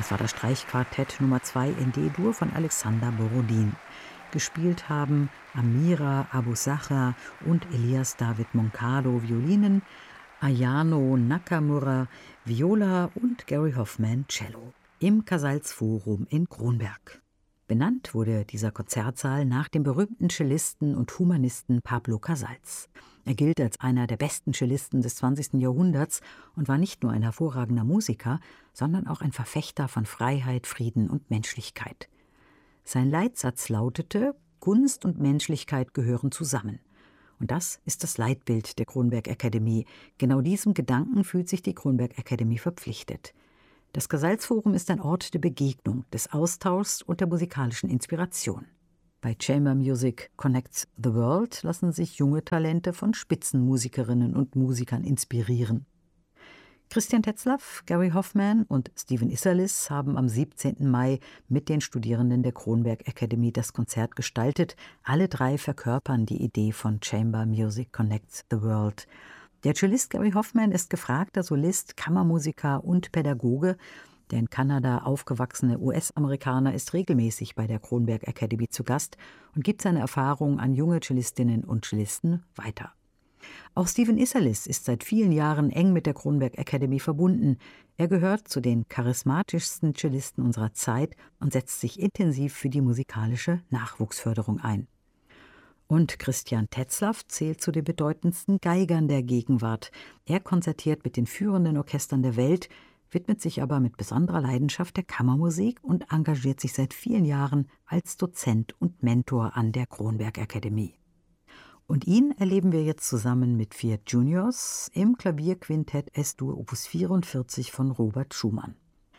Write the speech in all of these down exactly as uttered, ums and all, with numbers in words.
Das war das Streichquartett Nummer zwei in D-Dur von Alexander Borodin. Gespielt haben Amira Abu-Sachra und Elias David Moncado Violinen, Ayano Nakamura Viola und Gary Hoffman Cello. Im Casals-Forum in Kronberg. Benannt wurde dieser Konzertsaal nach dem berühmten Cellisten und Humanisten Pablo Casals. Er gilt als einer der besten Cellisten des zwanzigsten Jahrhunderts und war nicht nur ein hervorragender Musiker, sondern auch ein Verfechter von Freiheit, Frieden und Menschlichkeit. Sein Leitsatz lautete: Kunst und Menschlichkeit gehören zusammen. Und das ist das Leitbild der Kronberg Akademie. Genau diesem Gedanken fühlt sich die Kronberg Akademie verpflichtet. Das Casals-Forum ist ein Ort der Begegnung, des Austauschs und der musikalischen Inspiration. Bei Chamber Music Connects the World lassen sich junge Talente von Spitzenmusikerinnen und Musikern inspirieren. Christian Tetzlaff, Gary Hoffman und Stephen Isserlis haben am siebzehnten Mai mit den Studierenden der Kronberg Akademie das Konzert gestaltet. Alle drei verkörpern die Idee von Chamber Music Connects the World. Der Cellist Gary Hoffman ist gefragter Solist, Kammermusiker und Pädagoge. Der in Kanada aufgewachsene U S-Amerikaner ist regelmäßig bei der Kronberg Akademie zu Gast und gibt seine Erfahrungen an junge Cellistinnen und Cellisten weiter. Auch Stephen Isserlis ist seit vielen Jahren eng mit der Kronberg Akademie verbunden. Er gehört zu den charismatischsten Cellisten unserer Zeit und setzt sich intensiv für die musikalische Nachwuchsförderung ein. Und Christian Tetzlaff zählt zu den bedeutendsten Geigern der Gegenwart. Er konzertiert mit den führenden Orchestern der Welt, widmet sich aber mit besonderer Leidenschaft der Kammermusik und engagiert sich seit vielen Jahren als Dozent und Mentor an der Kronberg Akademie. Und ihn erleben wir jetzt zusammen mit vier Juniors im Klavierquintett Es-Dur Opus vierundvierzig von Robert Schumann.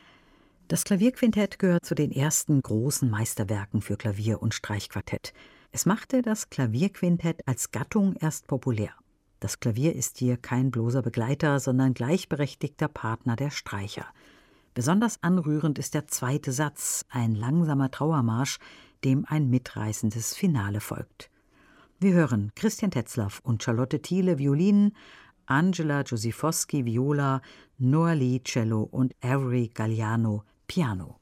Das Klavierquintett gehört zu den ersten großen Meisterwerken für Klavier und Streichquartett. Es machte das Klavierquintett als Gattung erst populär. Das Klavier ist hier kein bloßer Begleiter, sondern gleichberechtigter Partner der Streicher. Besonders anrührend ist der zweite Satz, ein langsamer Trauermarsch, dem ein mitreißendes Finale folgt. Wir hören Christian Tetzlaff und Charlotte Thiele Violinen, Angela Josifowski Viola, Noah Lee Cello und Avery Galliano Piano.